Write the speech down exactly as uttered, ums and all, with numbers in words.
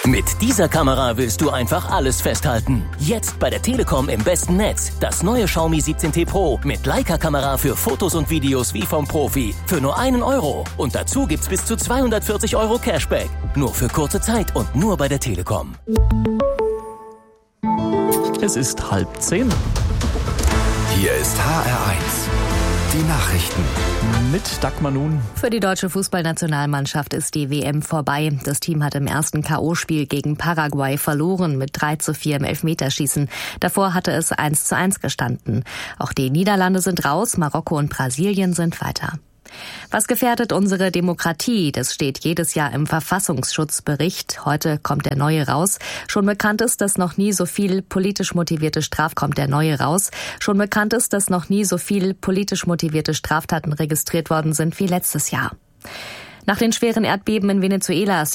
Mit dieser Kamera willst du einfach alles festhalten. Jetzt bei der Telekom im besten Netz. Das neue Xiaomi siebzehn T Pro mit Leica-Kamera für Fotos und Videos wie vom Profi. Für nur einen Euro. Und dazu gibt's bis zu zweihundertvierzig Euro Cashback. Nur für kurze Zeit und nur bei der Telekom. Es ist halb zehn. Hier ist H R eins. Die Nachrichten. Mit Dagmar nun. Für die deutsche Fußballnationalmannschaft ist die W M vorbei. Das Team hat im ersten K O-Spiel gegen Paraguay verloren mit drei zu vier im Elfmeterschießen. Davor hatte es eins zu eins gestanden. Auch die Niederlande sind raus, Marokko und Brasilien sind weiter. Was gefährdet unsere Demokratie? Das steht jedes Jahr im Verfassungsschutzbericht. Heute kommt der neue raus. Schon bekannt ist, dass noch nie so viel politisch motivierte Straf kommt der neue raus. Schon bekannt ist, dass noch nie so viel politisch motivierte Straftaten registriert worden sind wie letztes Jahr. Nach den schweren Erdbeben in Venezuela